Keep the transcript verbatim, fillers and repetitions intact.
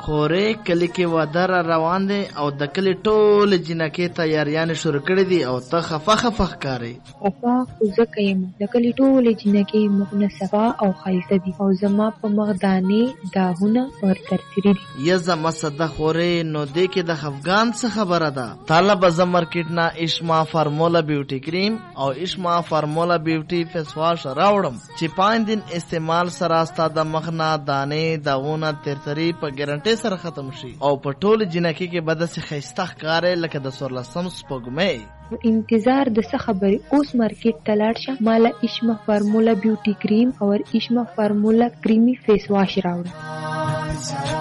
خورې کلی کې واده را روان دی او د کلي ټولې جنکې تیاریانې شروع کړې دي او ته خفه خفه ښکارې. خفه خو ځکه یم د کلي ټولې جنکې مخونه صفا او ښایسته دي او زما په مخ دانې داغونه ورترتري دي. یا زما سده خورې نو دې کې د خفګان څه خبره ده؟ تاله به زه مارکیټ نه اشما فارمولا بیوټي کریم او اشما فارمولا بیوټي فیس واش راوړم چې پنځ دن استعمال سره ستا د مخ نه دانې داغونه ترتري په ګارنټي سره ختم شي او په ټول جنکې کې به داسې ښایسته ښکارې لکه د څوارلسم سپوږمۍ. انتظار د څه خبرې، اوس مارکیټ ته لاړ شه، ماله اشما فارمولا بیوټي کریم او اشما فارمولا کریمي فیس واش راوړه.